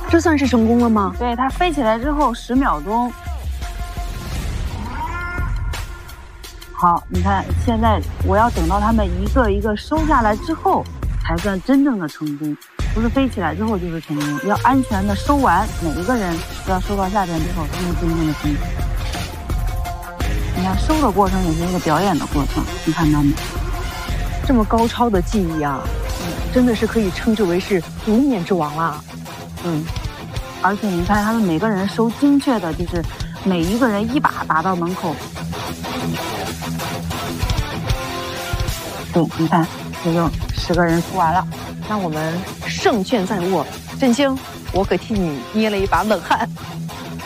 这算是成功了吗？ 对，它飞起来之后10秒钟。好，你看，现在我要等到他们一个一个收下来之后，才算真正的成功。不是飞起来之后就是成功，要安全的收完，每一个人都要收到下边之后，才是真正的成功。你看，收的过程也是一个表演的过程，你看到没？ 这么高超的技艺啊，真的是可以称之为是无冕之王啦。 而且你看他们每个人收精确的，就是每一个人一把打到门口。对，你看，这就10个人出完了。 那我们胜券在握，振兴，我可替你捏了一把冷汗。